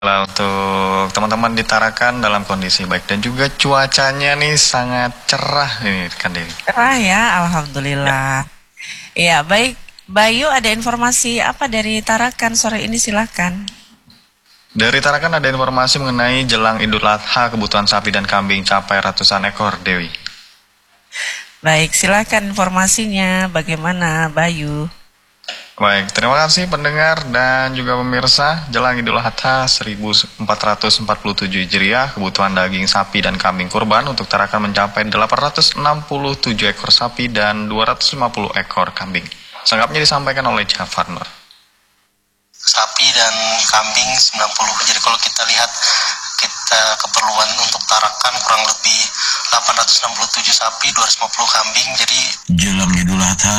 Alhamdulillah untuk teman-teman di Tarakan dalam kondisi baik dan juga cuacanya nih sangat cerah ini kan Dewi. Cerah ya, Ya. alhamdulillah. Iya, baik. Bayu, ada informasi apa dari Tarakan sore ini, silakan. Dari Tarakan ada informasi mengenai jelang Idul Adha kebutuhan sapi dan kambing capai ratusan ekor Dewi. Baik, silakan informasinya. Bagaimana, Bayu? Baik, terima kasih pendengar dan juga pemirsa. Jelang Idul Adha 1447 Hijriah, kebutuhan daging sapi dan kambing kurban untuk Tarakan mencapai 867 ekor sapi dan 250 ekor kambing. Selengkapnya disampaikan oleh Jafar Nur. Sapi dan kambing 90. Jadi kalau kita lihat keperluan untuk Tarakan kurang lebih 867 sapi, 250 kambing. Jadi jelang Idul Adha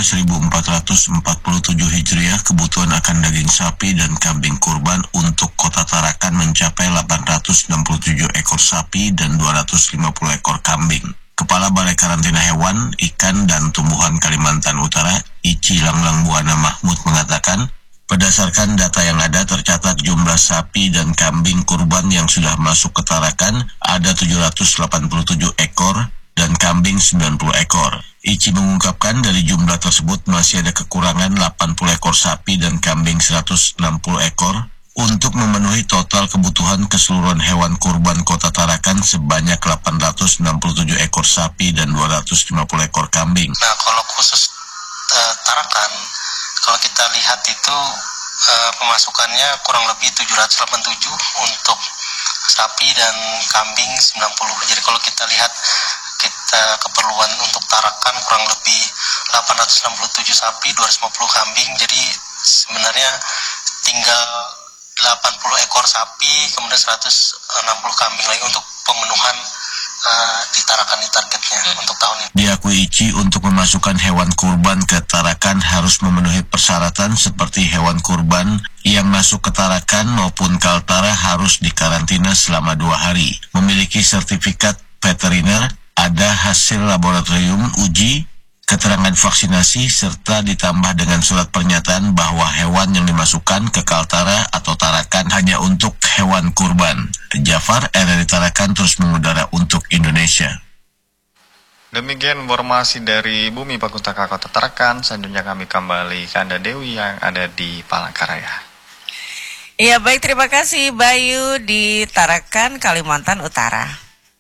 1447 Hijriah, kebutuhan akan daging sapi dan kambing kurban untuk kota Tarakan mencapai 867 ekor sapi dan 250 ekor kambing. Kepala Balai Karantina Hewan, Ikan, dan Tumbuhan Kalimantan Utara, Ici Langlang Buana Mahmud mengatakan, berdasarkan data yang ada tercatat jumlah sapi dan kambing kurban yang sudah masuk ke Tarakan ada 787 ekor dan kambing 90 ekor. Ici mengungkapkan dari jumlah tersebut masih ada kekurangan 80 ekor sapi dan kambing 160 ekor untuk memenuhi total kebutuhan keseluruhan hewan kurban kota Tarakan sebanyak 867 ekor sapi dan 250 ekor kambing. Nah, kalau khusus Tarakan, kalau kita lihat itu pemasukannya kurang lebih 787 untuk sapi dan kambing 90. Jadi kalau kita lihat keperluan untuk Tarakan kurang lebih 867 sapi, 250 kambing. Jadi sebenarnya tinggal 80 ekor sapi, kemudian 160 kambing lagi untuk pemenuhan di Tarakan di targetnya untuk tahun ini. Diakui Ici, untuk memasukkan hewan kurban ke Tarakan harus memenuhi persyaratan seperti hewan kurban yang masuk ke Tarakan maupun Kaltara harus dikarantina selama 2 hari, memiliki sertifikat veteriner, ada hasil laboratorium uji, keterangan vaksinasi, serta ditambah dengan surat pernyataan bahwa hewan yang dimasukkan ke Kaltara atau Tarakan hanya untuk hewan kurban. Jafar, RRI Tarakan terus mengudara untuk Indonesia. Demikian informasi dari Bumi Pakutaka Kota Tarakan. Selanjutnya kami kembali ke Anda Dewi yang ada di Palangkaraya. Iya, baik, terima kasih Bayu di Tarakan, Kalimantan Utara.